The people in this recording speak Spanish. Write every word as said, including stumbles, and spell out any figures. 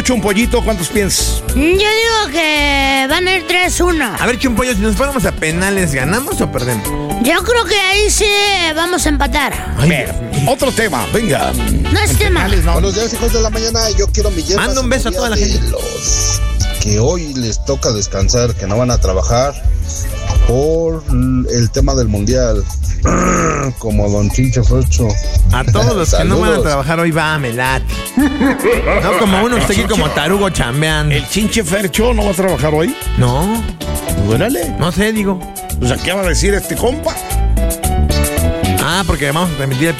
Chumpollito, ¿cuántos piensas? Yo digo que van a ir tres uno. A ver, Chumpollo, si nos fuéramos a penales, ¿ganamos o perdemos? Yo creo que ahí sí vamos a empatar. A ver, otro tema, venga. No es tema. No. Buenos días, hijos de la mañana. Yo quiero mi yerba. Manda un beso a toda la de gente. Los que hoy les toca descansar, que no van a trabajar por el tema del mundial. Como Don Chinche Fercho. A todos los que no van a Saludos. trabajar hoy, va, me late. No como uno que está aquí como tarugo chambeando. ¿El Chinche Fercho no va a trabajar hoy? No, Órale. no sé, digo. O sea, ¿qué va a decir este compa? Ah, porque vamos a transmitir el